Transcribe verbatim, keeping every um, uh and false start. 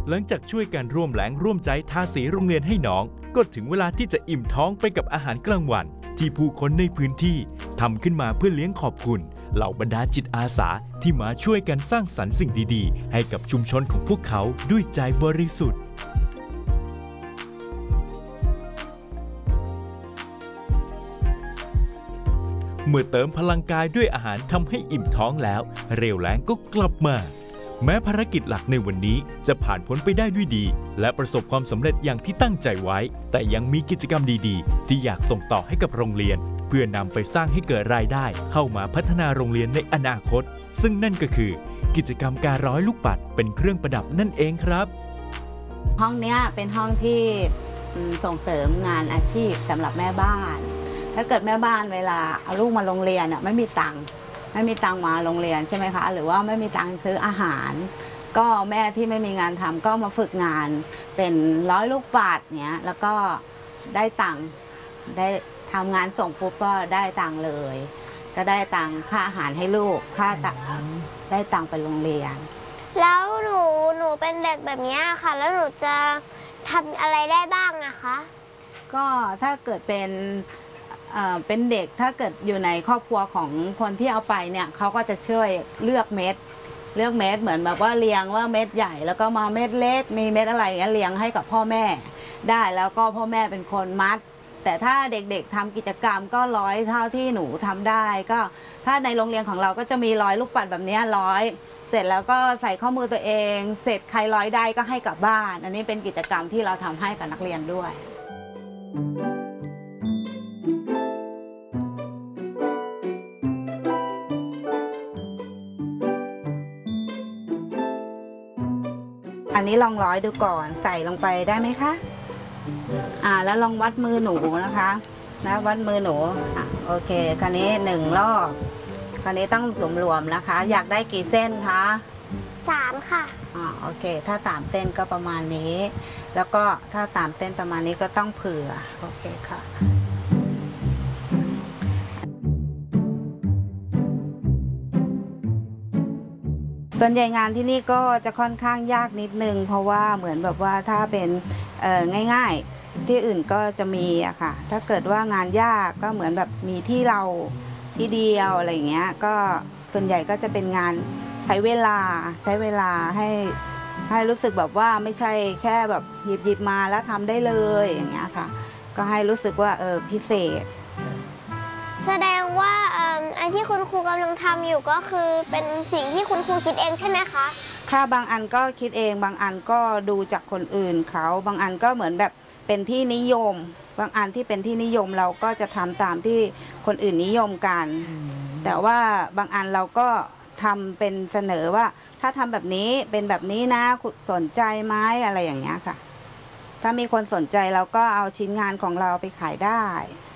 หลังจากช่วยกันร่วมแรงร่วมใจทาสีโรงเรียนให้น้องก็ถึงเวลาที่จะอิ่มท้องไปกับอาหารกลางวันที่ผู้คนในพื้นที่ทำขึ้นมาเพื่อเลี้ยงขอบคุณเหล่าบรรดาจิตอาสาที่มาช่วยกันสร้างสรรค์สิ่งดีๆให้กับชุมชนของพวกเขาด้วยใจบริสุทธิ์เมื่อเติมพลังกายด้วยอาหารทำให้อิ่มท้องแล้วเรี่ยวแรงก็กลับมาแม้ภารกิจหลักในวันนี้จะผ่านพ้นไปได้ด้วยดีและประสบความสำเร็จอย่างที่ตั้งใจไว้แต่ยังมีกิจกรรมดีๆที่อยากส่งต่อให้กับโรงเรียนเพื่อนำไปสร้างให้เกิดรายได้เข้ามาพัฒนาโรงเรียนในอนาคตซึ่งนั่นก็คือกิจกรรมการร้อยลูกปัดเป็นเครื่องประดับนั่นเองครับห้องนี้เป็นห้องที่ส่งเสริมงานอาชีพสำหรับแม่บ้านถ้าเกิดแม่บ้านเวลาเอาลูกมาโรงเรียนอ่ะไม่มีตังค์ไม่มีตังค์มาโรงเรียนใช่ไหมคะหรือว่าไม่มีตังค์ซื้ออาหารก็แม่ที่ไม่มีงานทำก็มาฝึกงานเป็นร้อยลูกปัดเนี้ยแล้วก็ได้ตังค์ได้ทำงานส่งปุ๊บก็ได้ตังค์เลยก็ได้ตังค์ค่าอาหารให้ลูกค่าตังค์ได้ตังค์ไปโรงเรียนแล้วหนูหนูเป็นเด็กแบบนี้ค่ะแล้วหนูจะทำอะไรได้บ้างอะคะก็ถ้าเกิดเป็นเป็นเด็กถ้าเกิดอยู่ในครอบครัวของคนที่เอาไปเนี่ยเขาก็จะช่วยเลือกเม็ดเลือกเม็ดเหมือนแบบว่าเรียงว่าเม็ดใหญ่แล้วก็มาเม็ดเล็กมีเม็ดอะไรอย่างเงี้ยเรียงให้กับพ่อแม่ได้แล้วก็พ่อแม่เป็นคนมัดแต่ถ้าเด็กๆทำกิจกรรมก็ร้อยเท่าที่หนูทำได้ก็ถ้าในโรงเรียนของเราก็จะมีร้อยลูกปัดแบบนี้ร้อยเสร็จแล้วก็ใส่ข้อมือตัวเองเสร็จใครร้อยได้ก็ให้กลับบ้านอันนี้เป็นกิจกรรมที่เราทำให้กับนักเรียนด้วยอันนี้ลองร้อยดูก่อนใส่ลงไปได้ไหมคะอ่าแล้วลองวัดมือหนูนะคะนะวัดมือหนูอ่ะโอเคคราวนี้หนึ่งรอบคราวนี้ต้องรวมๆนะคะอยากได้กี่เส้นคะสามค่ะอ่าโอเคถ้าสามเส้นก็ประมาณนี้แล้วก็ถ้าสามเส้นประมาณนี้ก็ต้องเผื่อโอเคค่ะส่วนใหญ่งานที่นี่ก็จะค่อนข้างยากนิดนึงเพราะว่าเหมือนแบบว่าถ้าเป็นง่ายๆที่อื่นก็จะมีอะค่ะถ้าเกิดว่างานยากก็เหมือนแบบมีที่เราที่เดียวอะไรอย่างเงี้ยก็ส่วนใหญ่ก็จะเป็นงานใช้เวลาใช้เวลาให้ให้รู้สึกแบบว่าไม่ใช่แค่แบบหยิบหยิบมาแล้วทำได้เลยอย่างเงี้ยค่ะก็ให้รู้สึกว่าเออพิเศษแสดงว่าไอ้ที่คุณครูกำลังทำอยู่ก็คือเป็นสิ่งที่คุณครูคิดเองใช่ไหมคะค่ะบางอันก็คิดเองบางอันก็ดูจากคนอื่นเขาบางอันก็เหมือนแบบเป็นที่นิยมบางอันที่เป็นที่นิยมเราก็จะทำตามที่คนอื่นนิยมกันแต่ว่าบางอันเราก็ทำเป็นเสนอว่าถ้าทำแบบนี้เป็นแบบนี้นะสนใจไหมอะไรอย่างเงี้ยค่ะถ้ามีคนสนใจเราก็เอาชิ้นงานของเราไปขายได้